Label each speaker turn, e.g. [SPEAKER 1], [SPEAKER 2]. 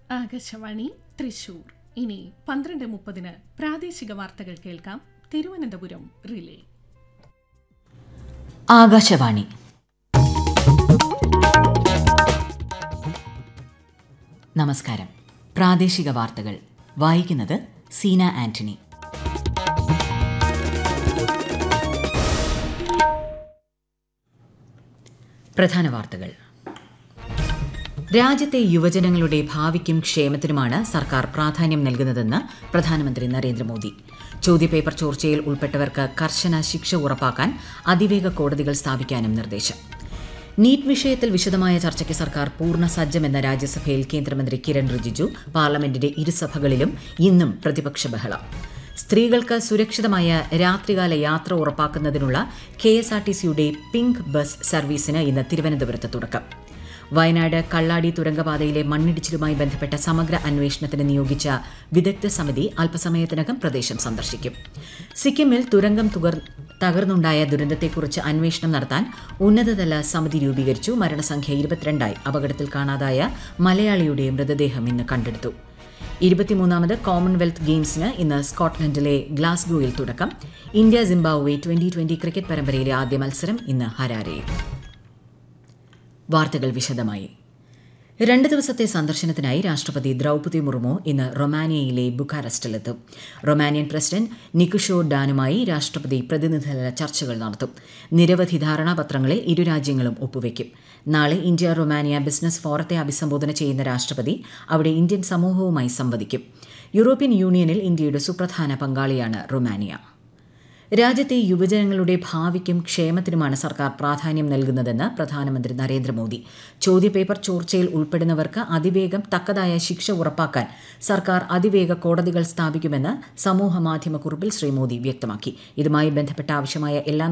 [SPEAKER 1] ആകാശവാണി തൃശൂർ. ഇനി 12:30 പ്രാദേശിക വാർത്തകൾ കേൾക്കാം. തിരുവനന്തപുരം റിലേ.
[SPEAKER 2] ആകാശവാണി. നമസ്കാരം. പ്രാദേശിക വാർത്തകൾ വായിക്കുന്നത് സീന ആന്റണി. പ്രധാന വാർത്തകൾ. രാജ്യത്തെ യുവജനങ്ങളുടെ ഭാവിക്കും ക്ഷേമത്തിനുമാണ് സർക്കാർ പ്രാധാന്യം നൽകുന്നതെന്ന് പ്രധാനമന്ത്രി നരേന്ദ്രമോദി. ചോദ്യപേപ്പർ ചോർച്ചയിൽ ഉൾപ്പെട്ടവർക്ക് കർശന ശിക്ഷ ഉറപ്പാക്കാൻ അതിവേഗ കോടതികൾ സ്ഥാപിക്കാനും നിർദ്ദേശം. നീറ്റ് വിഷയത്തിൽ വിശദമായ ചർച്ചയ്ക്ക് സർക്കാർ പൂർണ്ണ സജ്ജമെന്ന രാജ്യസഭയിൽ കേന്ദ്രമന്ത്രി കിരൺ റിജിജു. പാർലമെന്റിന്റെ ഇരുസഭകളിലും ഇന്നും പ്രതിപക്ഷ ബഹളം. സ്ത്രീകൾക്ക് സുരക്ഷിതമായ രാത്രികാല യാത്ര ഉറപ്പാക്കുന്നതിനുള്ള KSRTCയുടെ പിങ്ക് ബസ് സർവീസിന് ഇന്ന് തിരുവനന്തപുരത്ത് തുടക്കം. വയനാട് കള്ളാടി തുരങ്കപാതയിലെ മണ്ണിടിച്ചിലുമായി ബന്ധപ്പെട്ട സമഗ്ര അന്വേഷണത്തിന് നിയോഗിച്ച വിദഗ്ധ സമിതി അല്പസമയത്തിനകം പ്രദേശം സന്ദർശിക്കും. സിക്കിമിൽ തുരങ്കം തകർന്നുണ്ടായ ദുരന്തത്തെക്കുറിച്ച് അന്വേഷണം നടത്താൻ ഉന്നതതല സമിതി രൂപീകരിച്ചു. മരണസംഖ്യ 22 അപകടത്തിൽ കാണാതായ മലയാളിയുടെ മൃതദേഹം ഇന്ന് കണ്ടെടുത്തു. 23ാമത് കോമൺവെൽത്ത് ഗെയിംസിന് ഇന്ന് സ്കോട്ട്ലൻഡിലെ ഗ്ലാസ്ഗോയിൽ തുടക്കം. ഇന്ത്യ സിംബാബ്വെ 2020 ക്രിക്കറ്റ് പരമ്പരയിലെ ആദ്യ മത്സരം ഇന്ന് ഹരാരെയിൽ. വാർത്തകൾ വിശദമായി. 2 ദിവസത്തെ സന്ദർശനത്തിനായി രാഷ്ട്രപതി ദ്രൗപദി മുർമു ഇന്ന് റൊമാനിയയിലെ ബുഖാറസ്റ്റിലെത്തും. റൊമാനിയൻ പ്രസിഡന്റ് നിക്കുഷോ ഡാനുമായി രാഷ്ട്രപതി പ്രതിനിധിതല ചർച്ചകൾ നടത്തും. നിരവധി ധാരണാപത്രങ്ങളിൽ ഇരു രാജ്യങ്ങളും ഒപ്പുവയ്ക്കും. നാളെ ഇന്ത്യ റൊമാനിയ ബിസിനസ് ഫോറത്തെ അഭിസംബോധന ചെയ്യുന്ന രാഷ്ട്രപതി അവിടെ ഇന്ത്യൻ സമൂഹവുമായി സംവദിക്കും. യൂറോപ്യൻ യൂണിയനിൽ ഇന്ത്യയുടെ സുപ്രധാന പങ്കാളിയാണ് റൊമാനിയ. രാജ്യത്തെ യുവജനങ്ങളുടെ ഭാവിക്കും ക്ഷേമത്തിനുമാണ് സർക്കാർ പ്രാധാന്യം നൽകുന്നതെന്ന് പ്രധാനമന്ത്രി നരേന്ദ്രമോദി. ചോദ്യപേപ്പർ ചോർച്ചയിൽ ഉൾപ്പെടുന്നവർക്ക് അതിവേഗം തക്കതായ ശിക്ഷ ഉറപ്പാക്കാൻ സർക്കാർ അതിവേഗ കോടതികൾ സ്ഥാപിക്കുമെന്ന് സമൂഹമാധ്യമക്കുറിപ്പിൽ ശ്രീ മോദി വ്യക്തമാക്കി. ഇതുമായി ബന്ധപ്പെട്ട ആവശ്യമായ എല്ലാ